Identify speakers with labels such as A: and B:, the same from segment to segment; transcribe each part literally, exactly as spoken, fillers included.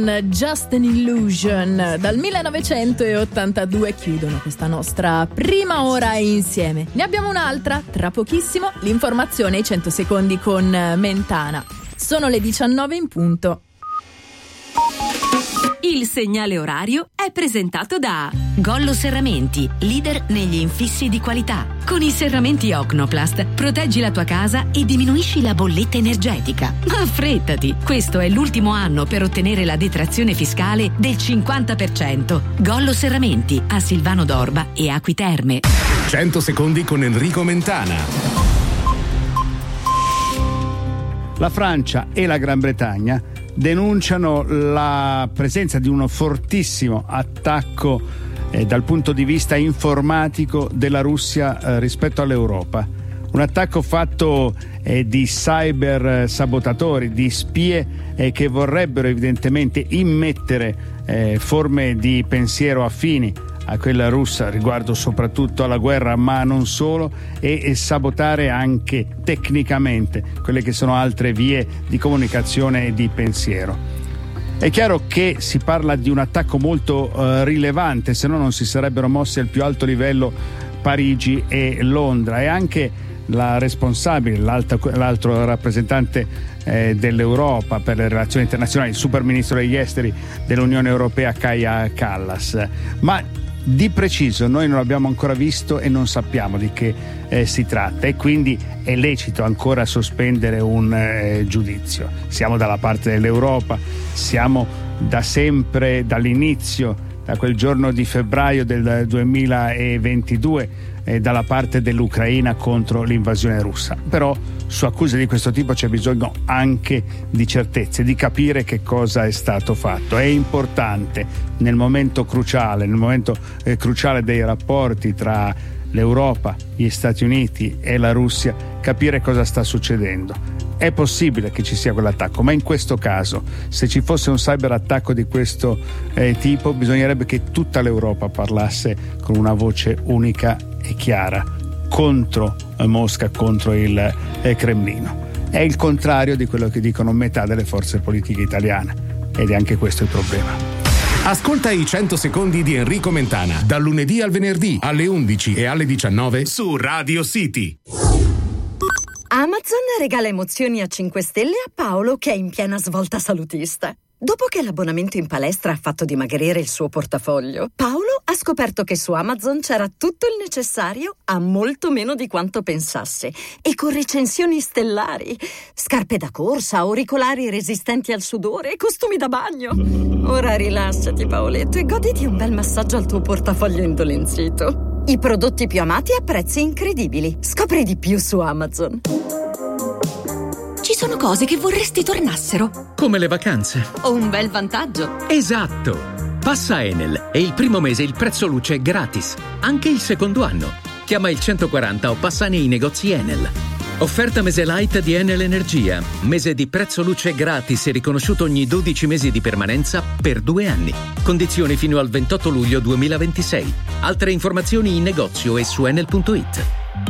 A: Just an Illusion dal millenovecentottantadue chiudono questa nostra prima ora insieme. Ne abbiamo un'altra tra pochissimo, l'informazione ai cento secondi con Mentana. Sono le diciannove in punto.
B: Il segnale orario è presentato da Gollo Serramenti, leader negli infissi di qualità. Con i serramenti Ocnoplast proteggi la tua casa e diminuisci la bolletta energetica. Ma affrettati, questo è l'ultimo anno per ottenere la detrazione fiscale del cinquanta per cento. Gollo Serramenti a Silvano d'Orba e Acqui Terme.
C: cento secondi con Enrico Mentana.
D: La Francia e la Gran Bretagna denunciano la presenza di uno fortissimo attacco eh, dal punto di vista informatico della Russia eh, rispetto all'Europa. Un attacco fatto eh, di cyber sabotatori, di spie eh, che vorrebbero evidentemente immettere eh, forme di pensiero affini a quella russa riguardo soprattutto alla guerra, ma non solo, e, e sabotare anche tecnicamente quelle che sono altre vie di comunicazione e di pensiero. È chiaro che si parla di un attacco molto uh, rilevante, se no non si sarebbero mossi al più alto livello Parigi e Londra, e anche la responsabile, l'alto, l'altro rappresentante eh, dell'Europa per le relazioni internazionali, il super ministro degli esteri dell'Unione Europea Kaja Kallas. Ma di preciso noi non l'abbiamo ancora visto e non sappiamo di che eh, si tratta, e quindi è lecito ancora sospendere un eh, giudizio. Siamo dalla parte dell'Europa, siamo da sempre, dall'inizio, da quel giorno di febbraio del duemilaventidue, eh, dalla parte dell'Ucraina contro l'invasione russa. Però su accuse di questo tipo c'è bisogno anche di certezze, di capire che cosa è stato fatto. È importante nel momento cruciale, nel momento eh, cruciale dei rapporti tra l'Europa, gli Stati Uniti e la Russia, capire cosa sta succedendo. È possibile che ci sia quell'attacco, ma in questo caso, se ci fosse un cyberattacco di questo eh, tipo, bisognerebbe che tutta l'Europa parlasse con una voce unica e chiara contro eh, Mosca, contro il eh, Cremlino. È il contrario di quello che dicono metà delle forze politiche italiane, ed è anche questo il problema.
C: Ascolta i cento secondi di Enrico Mentana dal lunedì al venerdì alle undici e alle diciannove su Radio City.
E: Amazon regala emozioni a cinque stelle a Paolo, che è in piena svolta salutista. Dopo che l'abbonamento in palestra ha fatto dimagrire il suo portafoglio, Paolo ha scoperto che su Amazon c'era tutto il necessario a molto meno di quanto pensasse, e con recensioni stellari. Scarpe da corsa, auricolari resistenti al sudore, costumi da bagno. Ora rilassati, Paoletto, e goditi un bel massaggio al tuo portafoglio indolenzito. I prodotti più amati a prezzi incredibili. Scopri di più su Amazon.
B: Ci sono cose che vorresti tornassero.
F: Come le vacanze.
B: O un bel vantaggio.
F: Esatto. Passa Enel e il primo mese il prezzo luce è gratis. Anche il secondo anno. Chiama il centoquaranta o passa nei negozi Enel. Offerta mese light di Enel Energia. Mese di prezzo luce gratis e riconosciuto ogni dodici mesi di permanenza per due anni. Condizioni fino al ventotto luglio duemilaventisei. Altre informazioni in negozio e su enel punto it.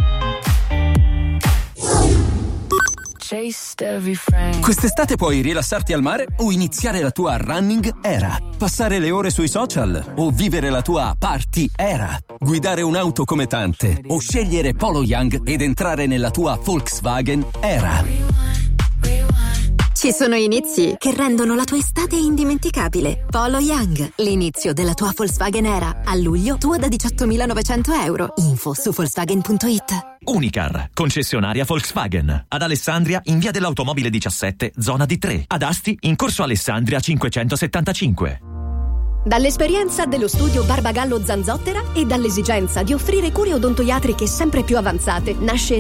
G: Quest'estate puoi rilassarti al mare o iniziare la tua running era, passare le ore sui social o vivere la tua party era, guidare un'auto come tante o scegliere Polo Young ed entrare nella tua Volkswagen era.
H: Ci sono inizi che rendono la tua estate indimenticabile. Polo Young, l'inizio della tua Volkswagen era. A luglio, tua da diciottomilanovecento euro. Info su Volkswagen punto it.
I: Unicar, concessionaria Volkswagen. Ad Alessandria, in via dell'Automobile diciassette, zona D tre. Ad Asti, in corso Alessandria cinquecentosettantacinque.
J: Dall'esperienza dello studio Barbagallo Zanzottera e dall'esigenza di offrire cure odontoiatriche sempre più avanzate, nasce